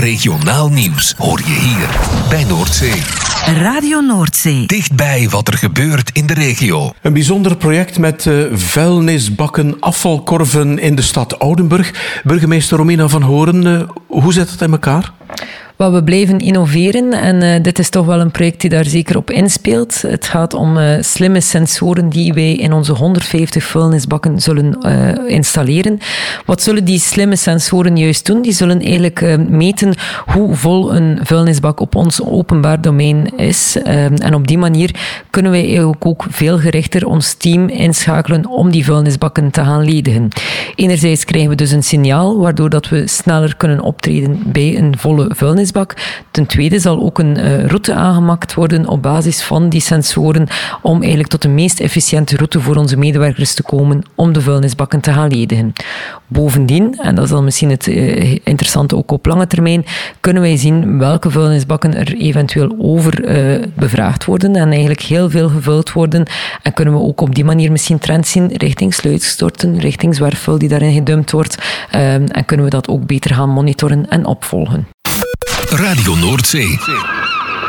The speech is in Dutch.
Regionaal nieuws hoor je hier bij Noordzee. Radio Noordzee. Dichtbij wat er gebeurt in de regio. Een bijzonder project met vuilnisbakken, afvalkorven in de stad Oudenburg. Burgemeester Romina van Horen, hoe zit het in elkaar? Wel, we blijven innoveren en dit is toch wel een project die daar zeker op inspeelt. Het gaat om slimme sensoren die wij in onze 150 vuilnisbakken zullen installeren. Wat zullen die slimme sensoren juist doen? Die zullen eigenlijk meten hoe vol een vuilnisbak op ons openbaar domein is. En op die manier kunnen wij eigenlijk ook veel gerichter ons team inschakelen om die vuilnisbakken te gaan ledigen. Enerzijds krijgen we dus een signaal waardoor dat we sneller kunnen optreden bij een volle vuilnisbak. Ten tweede zal ook een route aangemaakt worden op basis van die sensoren om eigenlijk tot de meest efficiënte route voor onze medewerkers te komen om de vuilnisbakken te gaan ledigen. Bovendien, en dat is dan misschien het interessante ook op lange termijn, kunnen wij zien welke vuilnisbakken er eventueel over bevraagd worden en eigenlijk heel veel gevuld worden. En kunnen we ook op die manier misschien trends zien richting sluitstorten, richting zwerfvuil die daarin gedumpt wordt. En kunnen we dat ook beter gaan monitoren en opvolgen. Radio Noordzee.